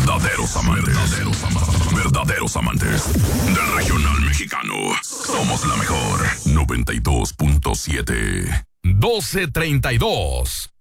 Verdaderos amantes del regional mexicano. Somos la mejor 92.7. 12:32.